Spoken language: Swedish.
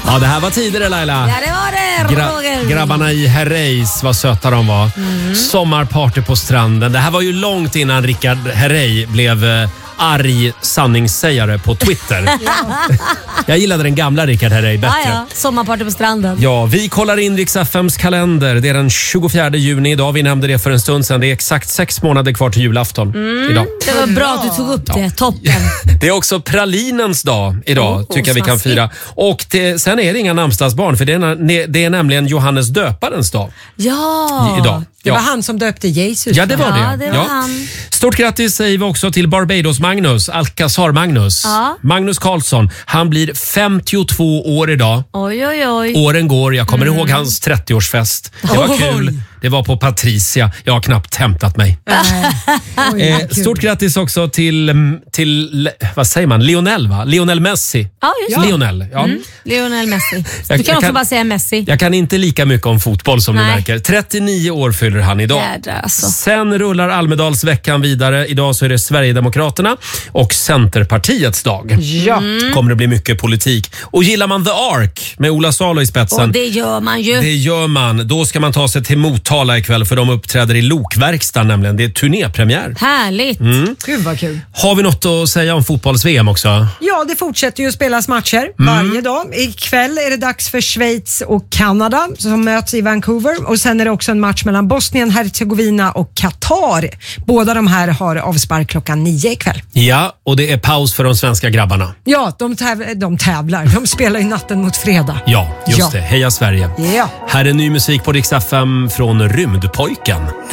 Ja, det här var tidigare, Laila. Ja, det var det, Roger. Grabbarna i Herreys, vad söta de var. Sommarparty på stranden. Det här var ju långt innan Rickard Herrey blev arg sanningssägare på Twitter. Jag gillade den gamla Rickard Herrey bättre. Ja, sommarparty på stranden. Ja, vi kollar in Rix FMs kalender. Det är den 24 juni idag. Vi nämnde det för en stund sedan. Det är exakt 6 månader kvar till julafton idag. Det var bra att du tog upp det. Toppen. Det är också pralinens dag idag, tycker jag vi kan fira. Och sen är det inga namnsdagsbarn, för det är nämligen Johannes döparens dag. Ja. Idag. Det var han som döpte Jesus. Ja, det var det. Ja, det var han. Stort grattis säger vi också till Barbados-Magnus, Alcazar-Magnus. Ja. Magnus Carlsson, han blir 52 år idag. Oj, oj, oj. Åren går, jag kommer ihåg hans 30-årsfest. Det var kul. Det var på Patricia. Jag har knappt hämtat mig. Stort grattis också till vad säger man? Lionel, va? Lionel Messi. Ja, just det. Lionel, ja. Lionel Messi. Du kan också bara säga Messi. Jag kan inte lika mycket om fotboll som ni märker. 39 år fyller han idag. Jädra, alltså. Sen rullar Almedalsveckan vidare. Idag så är det Sverigedemokraterna och Centerpartiets dag. Ja. Kommer det bli mycket politik. Och gillar man The Ark med Ola Salo i spetsen. Och det gör man ju. Det gör man. Då ska man ta sig till Motala ikväll, för de uppträder i Lokverkstan nämligen. Det är turnépremiär. Härligt. Gud vad kul. Har vi något att säga om fotbolls-VM också? Ja, det fortsätter ju att spelas matcher varje dag. Ikväll är det dags för Schweiz och Kanada som möts i Vancouver. Och sen är det också en match mellan Bosnien, Herzegovina och Qatar. Båda de här har avspark klockan 9 ikväll. Ja, och det är paus för de svenska grabbarna. Ja, de tävlar. De spelar ju natten mot fredag. Ja, just det. Heja Sverige. Ja. Här är ny musik på Rix FM från Rymdpojken.